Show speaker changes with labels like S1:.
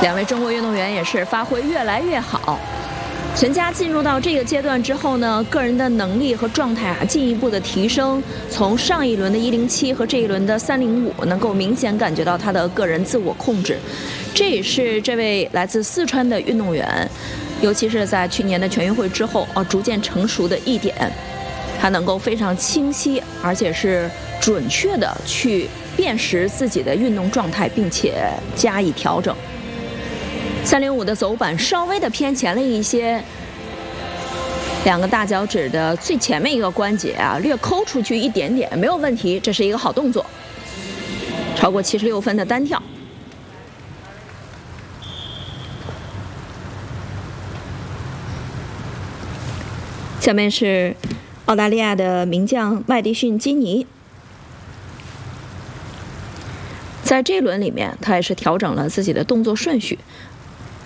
S1: 两位中国运动员也是发挥越来越好。陈佳进入到这个阶段之后呢，个人的能力和状态进一步的提升，从上一轮的107和这一轮的305，能够明显感觉到他的个人自我控制。这也是这位来自四川的运动员，尤其是在去年的全运会之后逐渐成熟的一点，他能够非常清晰而且是准确的去辨识自己的运动状态，并且加以调整。305的走板稍微的偏前了一些，两个大脚趾的最前面一个关节略抠出去一点点，没有问题，这是一个好动作。超过76分的单跳。下面是澳大利亚的名将麦迪逊基尼。在这一轮里面，他也是调整了自己的动作顺序，